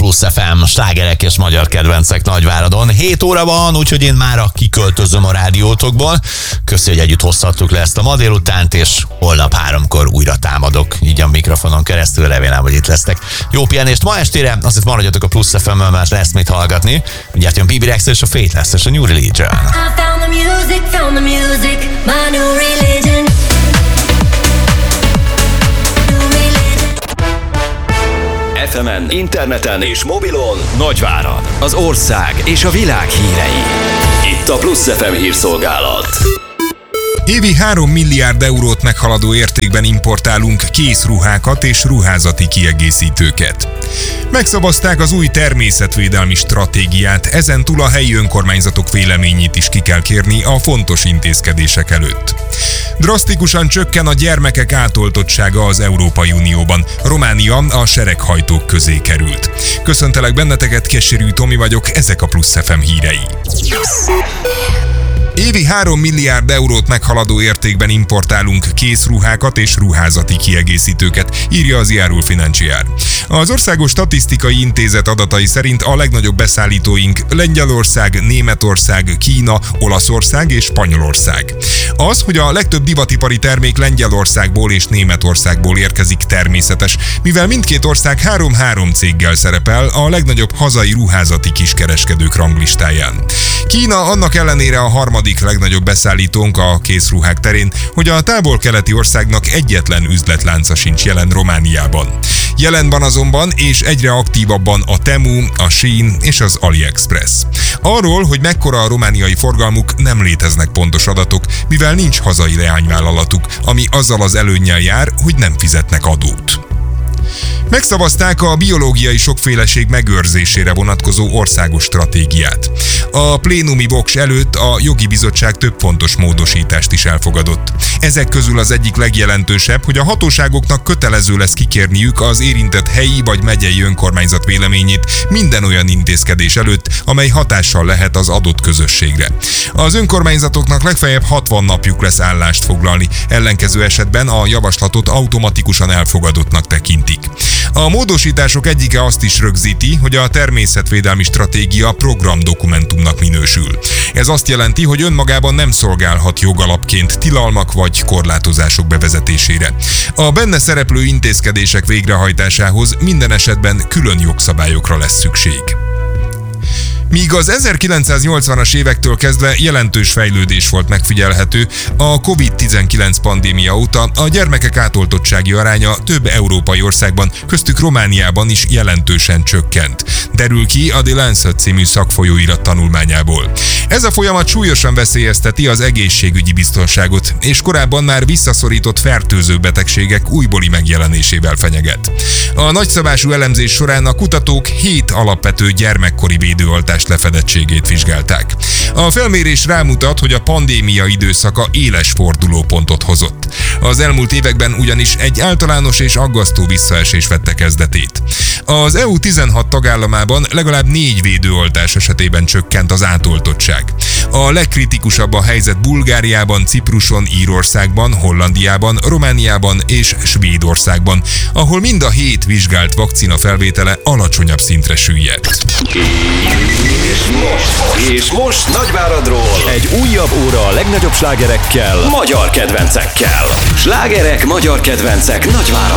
Plusz FM, slágerek és magyar kedvencek Nagyváradon. 7 óra van, úgyhogy én mára kiköltözöm a rádiótokból. Köszi, hogy együtt hozhattuk le ezt a ma délutánt, és holnap 3-kor újra támadok, így a mikrofonon keresztül, remélem, hogy itt lesztek. Jó pihenést ma estére, azért maradjatok a Plusz FM-mel, mert lesz mit hallgatni. Mindjárt jön Bibi Rexha és a Faithless és a New Religion. Found the music, my new religion. FM-en, interneten és mobilon Nagyvárad, az ország és a világ hírei. Itt a Plusz FM hírszolgálat. Évi 3 milliárd eurót meghaladó értékben importálunk készruhákat és ruházati kiegészítőket. Megszavazták az új természetvédelmi stratégiát, ezen túl a helyi önkormányzatok véleményét is ki kell kérni a fontos intézkedések előtt. Drasztikusan csökken a gyermekek átoltottsága az Európai Unióban. Románia a sereghajtók közé került. Köszöntelek benneteket, Keserű Tomi vagyok, ezek a Plusz FM hírei. Évi 3 milliárd eurót meghaladó értékben importálunk készruhákat és ruházati kiegészítőket, írja az Iarul Financial. Az Országos Statisztikai Intézet adatai szerint a legnagyobb beszállítóink Lengyelország, Németország, Kína, Olaszország és Spanyolország. Az, hogy a legtöbb divatipari termék Lengyelországból és Németországból érkezik, természetes, mivel mindkét ország 3 céggel szerepel a legnagyobb hazai ruházati kiskereskedők ranglistáján. Kína annak ellenére a harmadik legnagyobb beszállítónk a készruhák terén, hogy a távol-keleti országnak egyetlen üzletlánca sincs jelen Romániában. Jelen van azonban, és egyre aktívabban a Temu, a Shein és az AliExpress. Arról, hogy mekkora a romániai forgalmuk, nem léteznek pontos adatok, mivel nincs hazai leányvállalatuk, ami azzal az előnnyel jár, hogy nem fizetnek adót. Megszavazták a biológiai sokféleség megőrzésére vonatkozó országos stratégiát. A plénumi voks előtt a jogi bizottság több fontos módosítást is elfogadott. Ezek közül az egyik legjelentősebb, hogy a hatóságoknak kötelező lesz kikérniük az érintett helyi vagy megyei önkormányzat véleményét minden olyan intézkedés előtt, amely hatással lehet az adott közösségre. Az önkormányzatoknak legfeljebb 60 napjuk lesz állást foglalni, ellenkező esetben a javaslatot automatikusan elfogadottnak tekintik. A módosítások egyike azt is rögzíti, hogy a természetvédelmi stratégia programdokumentumnak minősül. Ez azt jelenti, hogy önmagában nem szolgálhat jogalapként tilalmak vagy korlátozások bevezetésére. A benne szereplő intézkedések végrehajtásához minden esetben külön jogszabályokra lesz szükség. Míg az 1980-as évektől kezdve jelentős fejlődés volt megfigyelhető, a COVID-19 pandémia óta a gyermekek átoltottsági aránya több európai országban, köztük Romániában is jelentősen csökkent. Derül ki a The Lancet című szakfolyóirat tanulmányából. Ez a folyamat súlyosan veszélyezteti az egészségügyi biztonságot, és korábban már visszaszorított fertőző betegségek újbóli megjelenésével fenyeget. A nagyszabású elemzés során a kutatók 7 alapvető gyermekkori védőoltás lefedettségét vizsgálták. A felmérés rámutat, hogy a pandémia időszaka éles fordulópontot hozott. Az elmúlt években ugyanis egy általános és aggasztó visszaesés vette kezdetét. Az EU 16 tagállamában legalább 4 védőoltás esetében csökkent az átoltottság. A legkritikusabb a helyzet Bulgáriában, Cipruson, Írországban, Hollandiában, Romániában és Svédországban, ahol mind a 7 vizsgált vakcina felvétele alacsonyabb szintre süllyedt. És most Nagyváradról egy újabb óra a legnagyobb slágerekkel, magyar kedvencekkel. Slágerek, magyar kedvencek Nagyváradon.